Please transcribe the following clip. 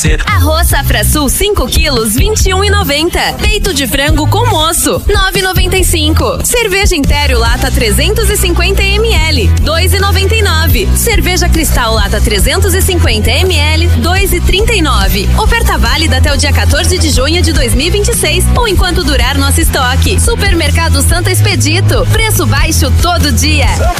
Arroz Safra Sul 5 quilos, 21,90. Peito de frango com moço, 9,95. Cerveja Império Lata 350 ml, 2,99. Cerveja Cristal Lata 350 ml, 2,39. Oferta válida até o dia 14 de junho de 2026 ou enquanto durar nosso estoque. Supermercado Santa Expedito, preço baixo todo dia.